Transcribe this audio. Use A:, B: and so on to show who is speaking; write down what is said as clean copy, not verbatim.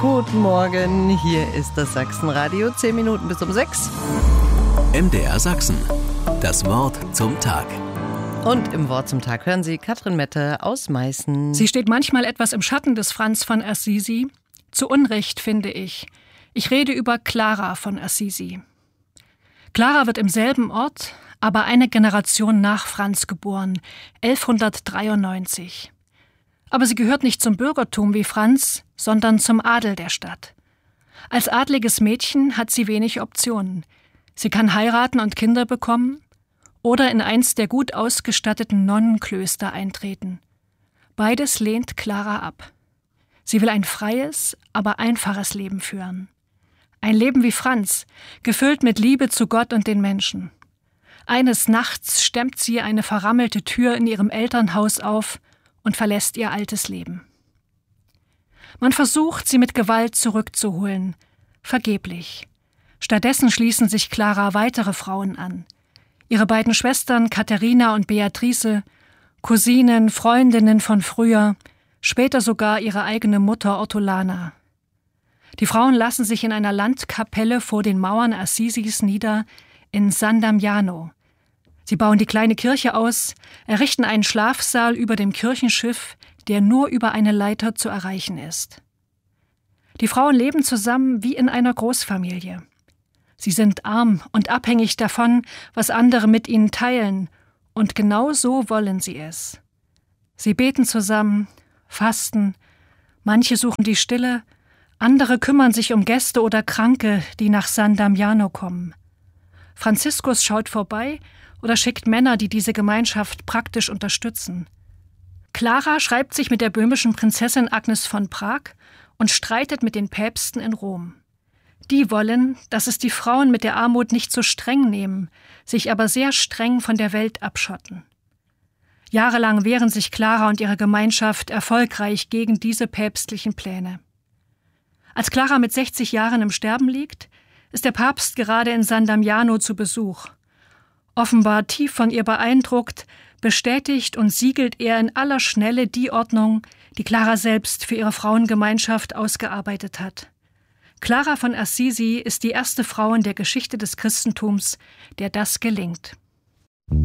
A: Guten Morgen, hier ist das Sachsenradio, 10 Minuten bis um 6.
B: MDR Sachsen, das Wort zum Tag.
A: Und im Wort zum Tag hören Sie Katrin Mette aus Meißen.
C: Sie steht manchmal etwas im Schatten des Franz von Assisi. Zu Unrecht, finde ich. Ich rede über Clara von Assisi. Clara wird im selben Ort, aber eine Generation nach Franz geboren, 1193. Aber sie gehört nicht zum Bürgertum wie Franz, sondern zum Adel der Stadt. Als adliges Mädchen hat sie wenig Optionen. Sie kann heiraten und Kinder bekommen oder in eins der gut ausgestatteten Nonnenklöster eintreten. Beides lehnt Clara ab. Sie will ein freies, aber einfaches Leben führen. Ein Leben wie Franz, gefüllt mit Liebe zu Gott und den Menschen. Eines Nachts stemmt sie eine verrammelte Tür in ihrem Elternhaus auf und verlässt ihr altes Leben. Man versucht, sie mit Gewalt zurückzuholen. Vergeblich. Stattdessen schließen sich Clara weitere Frauen an. Ihre beiden Schwestern Katharina und Beatrice, Cousinen, Freundinnen von früher, später sogar ihre eigene Mutter Ortolana. Die Frauen lassen sich in einer Landkapelle vor den Mauern Assisis nieder in San Damiano. Sie bauen die kleine Kirche aus, errichten einen Schlafsaal über dem Kirchenschiff, der nur über eine Leiter zu erreichen ist. Die Frauen leben zusammen wie in einer Großfamilie. Sie sind arm und abhängig davon, was andere mit ihnen teilen, und genau so wollen sie es. Sie beten zusammen, fasten, manche suchen die Stille, andere kümmern sich um Gäste oder Kranke, die nach San Damiano kommen. Franziskus schaut vorbei oder schickt Männer, die diese Gemeinschaft praktisch unterstützen. Clara schreibt sich mit der böhmischen Prinzessin Agnes von Prag und streitet mit den Päpsten in Rom. Die wollen, dass es die Frauen mit der Armut nicht so streng nehmen, sich aber sehr streng von der Welt abschotten. Jahrelang wehren sich Clara und ihre Gemeinschaft erfolgreich gegen diese päpstlichen Pläne. Als Clara mit 60 Jahren im Sterben liegt, ist der Papst gerade in San Damiano zu Besuch. Offenbar tief von ihr beeindruckt, bestätigt und siegelt er in aller Schnelle die Ordnung, die Clara selbst für ihre Frauengemeinschaft ausgearbeitet hat. Clara von Assisi ist die erste Frau in der Geschichte des Christentums, der das gelingt.